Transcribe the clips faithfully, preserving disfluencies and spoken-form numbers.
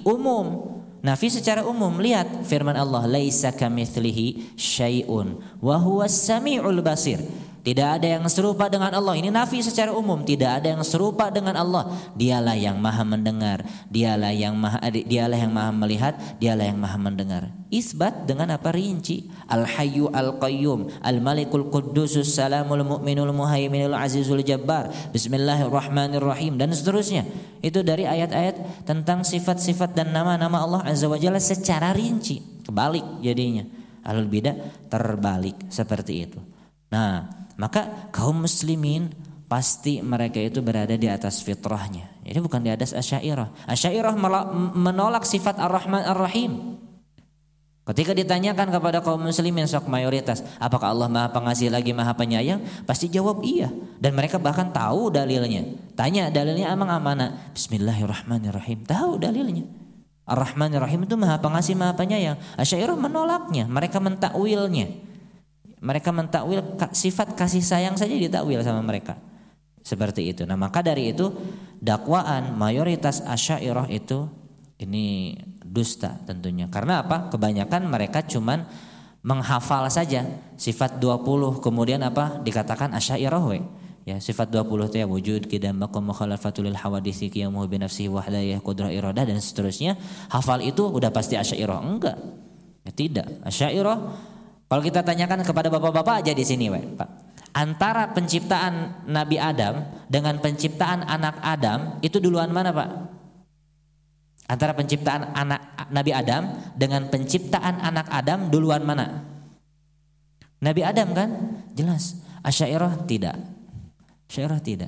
umum. Nafi secara umum. Lihat firman Allah, laisa kamitslihi syai'un wa huwas samiul basir. Tidak ada yang serupa dengan Allah. Ini nafi secara umum. Tidak ada yang serupa dengan Allah. Dialah yang maha mendengar. Dialah yang maha, dialah yang maha melihat. Dialah yang maha mendengar. Isbat dengan apa? Rinci. Al-Hayyu Al-Qayyum. Al-Malikul Quddusus Salamul Mu'minul Muhaiminul Azizul Jabbar. Bismillahirrahmanirrahim. Dan seterusnya. Itu dari ayat-ayat tentang sifat-sifat dan nama-nama Allah Azza wa Jalla secara rinci. Kebalik jadinya. Ahlul bidah terbalik seperti itu. Nah, maka kaum muslimin pasti mereka itu berada di atas fitrahnya. Jadi bukan di atas Asy'ariyah. Asy'ariyah menolak sifat Ar-Rahman Ar-Rahim. Ketika ditanyakan kepada kaum muslimin sok mayoritas, apakah Allah Maha Pengasih lagi Maha Penyayang? Pasti jawab iya. Dan mereka bahkan tahu dalilnya. Tanya dalilnya emang amana? Bismillahirrahmanirrahim. Tahu dalilnya. Ar-Rahman Ar-Rahim itu Maha Pengasih Maha Penyayang. Asy'ariyah menolaknya. Mereka mentakwilnya. Mereka mentakwil sifat kasih sayang saja ditakwil sama mereka. Seperti itu. Nah, maka dari itu dakwaan mayoritas Asy'ariyah itu ini dusta tentunya. Karena apa? Kebanyakan mereka cuman menghafal saja sifat dua puluh, kemudian apa? Dikatakan Asy'ariyah we. Ya, sifat dua puluh itu ya wujud, qidam, maqam, mukhalafatul lil hawaditsi, qiyamuhu bi nafsihi wahdayah, qudrah, iradah dan seterusnya. Hafal itu udah pasti Asy'ariyah? Enggak. Ya, tidak. Asy'ariyah kalau kita tanyakan kepada bapak-bapak aja di sini, Pak. Antara penciptaan Nabi Adam dengan penciptaan anak Adam itu duluan mana, Pak? Antara penciptaan anak Nabi Adam dengan penciptaan anak Adam duluan mana? Nabi Adam kan? Jelas. Asy'ariyah tidak. Asy'ariyah tidak.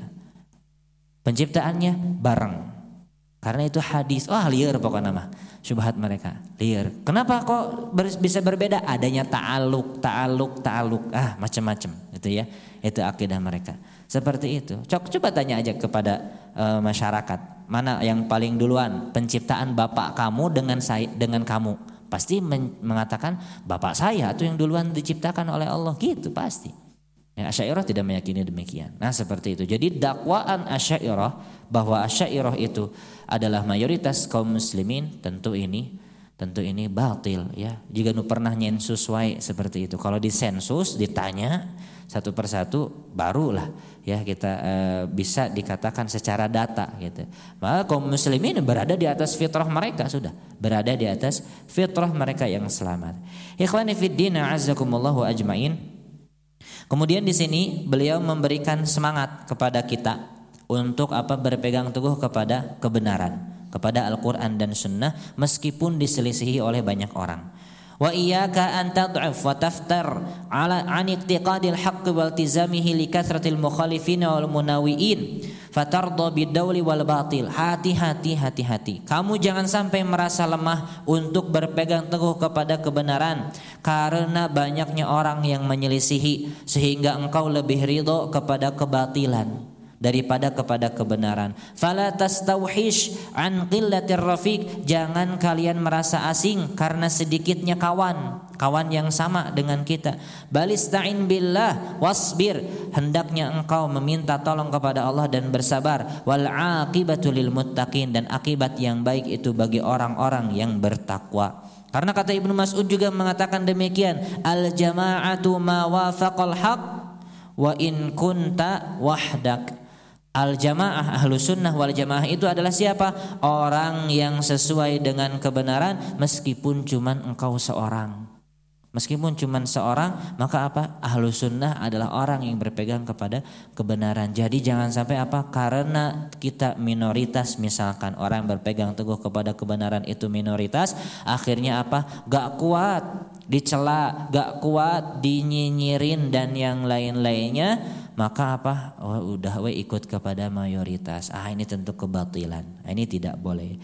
Penciptaannya bareng. Karena itu hadis. Oh, liar pokoknya mah. Syubhat mereka liar. Kenapa kok ber, bisa berbeda? Adanya ta'aluk, ta'aluk, ta'aluk. Ah, macam-macam gitu ya. Itu akidah mereka. Seperti itu. Coba, coba tanya aja kepada uh, masyarakat. Mana yang paling duluan? Penciptaan bapak kamu dengan saya, dengan kamu. Pasti men, mengatakan bapak saya itu yang duluan diciptakan oleh Allah. Gitu pasti. Ya, Asy'ariyah tidak meyakini demikian. Nah, seperti itu. Jadi dakwaan Asy'ariyah bahwa Asy'ariyah itu adalah mayoritas kaum muslimin, tentu ini tentu ini batil ya. Jika nu pernah nyensus wae seperti itu. Kalau disensus ditanya satu persatu barulah ya kita e, bisa dikatakan secara data gitu. Maka kaum muslimin berada di atas fitrah mereka sudah, berada di atas fitrah mereka yang selamat. Ikhwani fid din a'azzakumullah ajmain. Kemudian di sini beliau memberikan semangat kepada kita untuk apa? Berpegang teguh kepada kebenaran, kepada Al-Quran dan Sunnah meskipun diselisihi oleh banyak orang. Wa iyyaka an tad'af wa taftar ala an iqtiqadil haqq wal tizamihi li kathratil mukhalifin wal munawiin fatarda bid-dawli wal batil. Hati-hati, hati-hati. Kamu jangan sampai merasa lemah untuk berpegang teguh kepada kebenaran karena banyaknya orang yang menyelisihi sehingga engkau lebih ridho kepada kebatilan daripada kepada kebenaran. Fala tastauhish an qillatir rafiq. Jangan kalian merasa asing karena sedikitnya kawan, kawan yang sama dengan kita. Balista'in billah wasbir. Hendaknya engkau meminta tolong kepada Allah dan bersabar. Wal aqibatu lil muttaqin. Dan akibat yang baik itu bagi orang-orang yang bertakwa. Karena kata Ibnu Mas'ud juga mengatakan demikian, al jama'atu ma wafaqal haq wa in kunta wahdak. Al-jamaah, ahlu sunnah wal jamaah itu adalah siapa? Orang yang sesuai dengan kebenaran meskipun cuman engkau seorang. Meskipun cuman seorang, maka apa? Ahlu sunnah adalah orang yang berpegang kepada kebenaran. Jadi jangan sampai apa? Karena kita minoritas, misalkan orang yang berpegang teguh kepada kebenaran itu minoritas, akhirnya apa? Gak kuat dicela, gak kuat dinyinyirin dan yang lain-lainnya. Maka apa? Oh, udah we ikut kepada mayoritas. Ah, ini tentu kebatilan. Ini tidak boleh.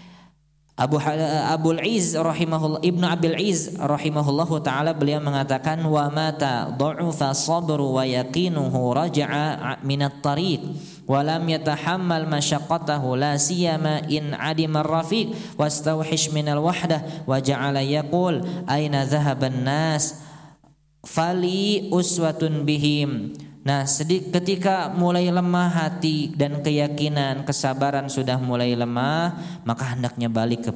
Abu Abul Iz rahimahullah Ibnu Abil Iz rahimahullahu taala beliau mengatakan wa mata dha'ufa sabru wa yaqinuhu raja'a min at-tariq wa lam yatahammal mashaqqatahu la siyama in adima ar-rafiq wastawhish min al-wahdah wa ja'ala yaqul aina dhahaban nas fali uswatun bihim. Nah, sedikit ketika mulai lemah hati dan keyakinan, kesabaran sudah mulai lemah, maka hendaknya balik ke